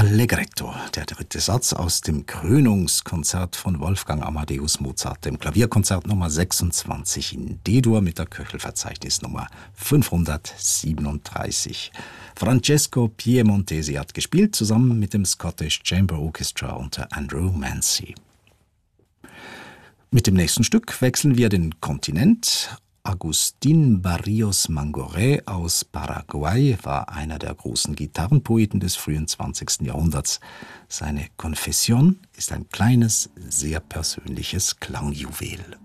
Allegretto, der dritte Satz aus dem Krönungskonzert von Wolfgang Amadeus Mozart, dem Klavierkonzert Nummer 26 in D-Dur mit der Köchelverzeichnisnummer 537. Francesco Piemontesi hat gespielt, zusammen mit dem Scottish Chamber Orchestra unter Andrew Mancy. Mit dem nächsten Stück wechseln wir den Kontinent. Agustín Barrios Mangoré aus Paraguay war einer der großen Gitarrenpoeten des frühen 20. Jahrhunderts. Seine Confession ist ein kleines, sehr persönliches Klangjuwel.